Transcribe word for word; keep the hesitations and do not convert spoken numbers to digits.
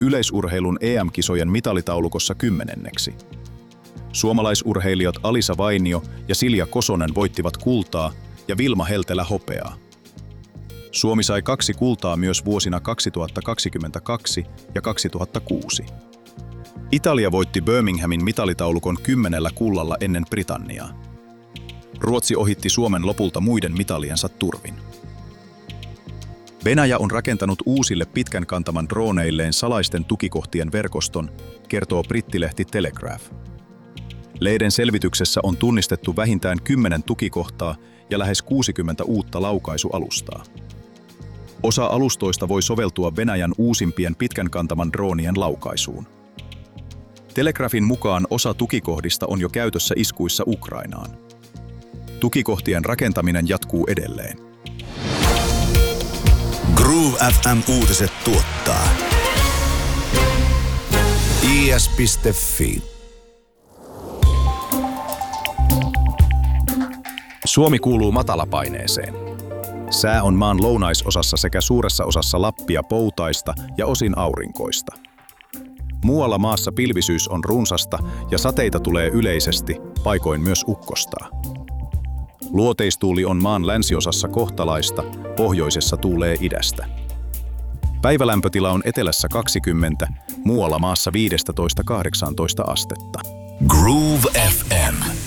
yleisurheilun E M-kisojen mitalitaulukossa kymmenenneksi. Suomalaisurheilijat Alisa Vainio ja Silja Kosonen voittivat kultaa ja Vilma Heltelä hopeaa. Suomi sai kaksi kultaa myös vuosina kaksituhattakaksikymmentäkaksi ja kaksituhattakuusi. Italia voitti Birminghamin mitalitaulukon kymmenellä kullalla ennen Britanniaa. Ruotsi ohitti Suomen lopulta muiden mitaliensa turvin. Venäjä on rakentanut uusille pitkän kantaman drooneilleen salaisten tukikohtien verkoston, kertoo brittilehti Telegraph. Lehden selvityksessä on tunnistettu vähintään kymmenen tukikohtaa ja lähes kuusikymmentä uutta laukaisualustaa. Osa alustoista voi soveltua Venäjän uusimpien pitkän kantaman droonien laukaisuun. Telegraphin mukaan osa tukikohdista on jo käytössä iskuissa Ukrainaan. Tukikohtien rakentaminen jatkuu edelleen. Groove F M-uutiset tuottaa I S piste Fi. Suomi kuuluu matalapaineeseen. Sää on maan lounaisosassa sekä suuressa osassa Lappia poutaista ja osin aurinkoista. Muualla maassa pilvisyys on runsasta ja sateita tulee yleisesti, paikoin myös ukkostaa. Luoteistuuli on maan länsiosassa kohtalaista, pohjoisessa tuulee idästä. Päivälämpötila on etelässä kaksikymmentä, muualla maassa viisitoista kahdeksantoista astetta. Groove F M.